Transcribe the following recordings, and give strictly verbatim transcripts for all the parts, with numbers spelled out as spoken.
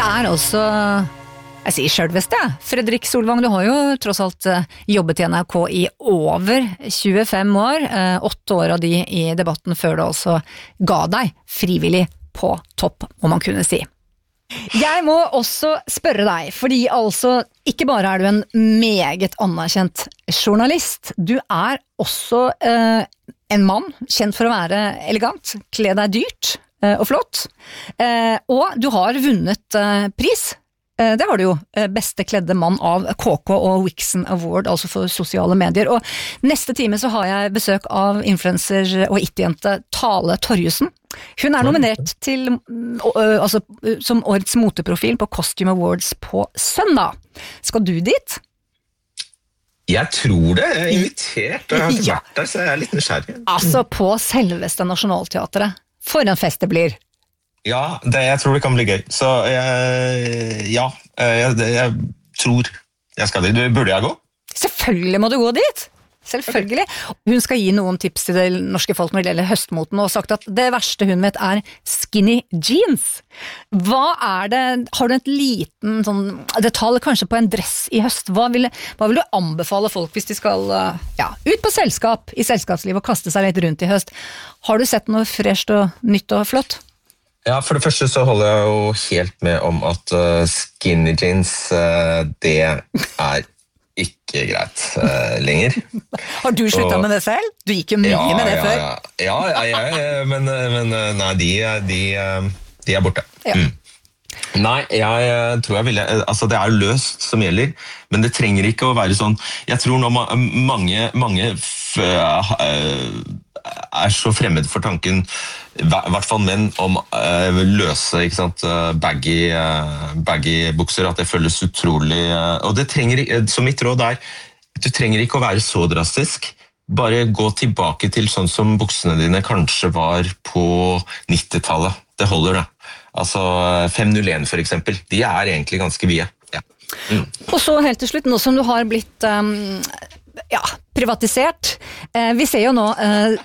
er altså, jeg sier selveste, Fredrik Solvang, du har jo tross alt jobbet i N R K i over tjuefem år, åtte år av de i debatten før du altså ga deg frivillig på topp, må man kunne si. Jeg må også spørre deg, fordi altså ikke bare er du en meget anerkjent journalist, du er også eh, en mann kjent for å være elegant, kle deg dyrt eh, og flott, eh, og du har vunnet eh, pris. Eh, det har du jo, eh, beste kledde mann av K K og Wixen Award, altså for sosiale medier. Og neste time så har jeg besøk av influencer og it-jente Tale Torjussen. Hun er nominert til, uh, altså, som årets moteprofil på Costume Awards på søndag. Skal du dit? Jeg tror det. Jeg er invitert, og jeg har ikke Ja. vært der, så jeg er litt nysgjerrig. Altså på selveste Nationaltheatret. For en fest det blir. Ja, det, jeg tror det kan bli gøy. Så jeg, ja, jeg, jeg tror jeg skal dit. Burde jeg gå? Selvfølgelig må du gå dit. Selvfølgelig. Hun skal gi noen tips til det norske folk når det gjelder høstmoten, og sagt at det verste hun vet er skinny jeans. Hva er det, har du et liten sånn detalj kanskje på en dress i høst? Hva vil, hva vil du anbefale folk hvis de skal ja, ut på selskap, i selskapsliv og kaste seg litt rundt i høst? Har du sett noe fresht og nytt og flott? Ja, for det første så holder jeg jo helt med om at uh, skinny jeans, uh, det er ikke greit uh, lenger. Har du sluttet og, med det selv? Du gikk jo mye ja, med det ja, før. Ja, ja, ja, ja men, men nei, de, de, de er borte. Ja. Mm. Nei, jeg tror jeg ville, altså det er løst som gjelder, men det trenger ikke å være sånn, jeg tror nå mange, mange f, er så fremmed for tanken, i hvert fall menn, om uh, løse, ikke sant, baggy, uh, baggy bukser, at det føles utrolig, uh, og det trenger, så mitt råd er, du trenger ikke å være så drastisk, bare gå tilbake til sånn som buksene dine kanskje var på nittitallet, det holder da. Altså fem null en for eksempel, de er egentlig ganske vide. Ja. Mm. Og så helt til slutt, nå som du har blitt um, ja, privatisert, eh, vi ser jo nå eh,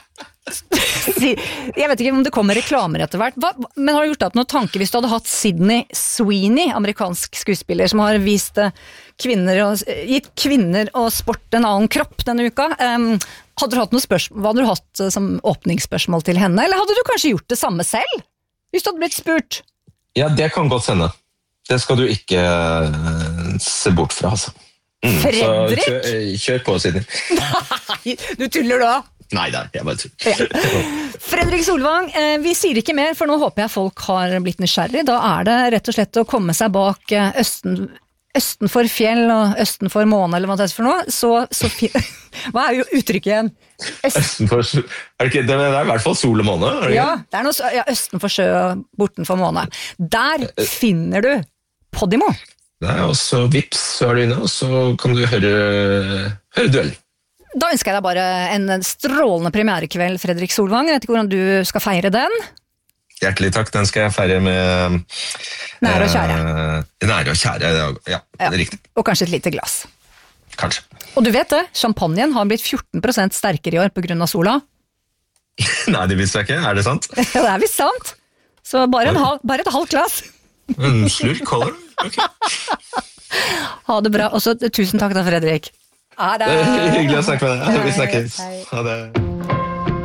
jeg vet ikke om det kommer reklamer etter hvert, Hva, men har du gjort deg opp noen tanke hvis du hadde hatt Sydney Sweeney, amerikansk skuespiller som har vist eh, kvinner og, gitt kvinner og sport en annen kropp denne uka, um, hadde du hatt noe spørsmål, hva hadde du hatt uh, som åpningsspørsmål til henne, eller hadde du kanskje gjort det samme selv? Hvis du hadde blitt spurt. Ja, det kan godt hende. Det skal du ikke uh, se bort fra, altså. Mm, Fredrik? Så kjør, kjør på, Sydney. Nei, du tuller da. Nei, nei, jeg bare tuller. Ja. Fredrik Solvang, eh, vi sier ikke mer, for nå håper jeg folk har blitt nysgjerrig. Da er det rett og slett å komme seg bak eh, østen, østen for fjell og østen for måne, eller hva det er for noe. Så, så fi- hva er jo uttrykket igjen? Østen for, er det, ikke, det er i hvert fall sol og måne. Er det Ja, ikke? det er noe, så- ja, østen for sjø og borten for måne. Der finner du Podimo. Det er også Vips, så er du inne, og så kan du høre, høre duell. Da ønsker jeg deg bare en strålende premierekveld, Fredrik Solvang. Jeg vet ikke hvordan du skal feire den. Hjertelig takk, den skal jeg feire med... Nære og kjære. Eh, nære og kjære, ja, ja, det er riktig. Og kanskje et lite glass. Kanskje. Og du vet det, champagnen har blitt fjorten prosent sterkere i år på grunn av sola. Nei, det visste jeg ikke. Er det sant? Ja, det er visst sant. Så bare, en halv, bare et halvt glass. En slurk holder du? Ok. Ha det bra. Og så tusen takk da, Fredrik. Ha det. Hyggelig å snakke med deg. Vi snakkes. Hei. Ha det.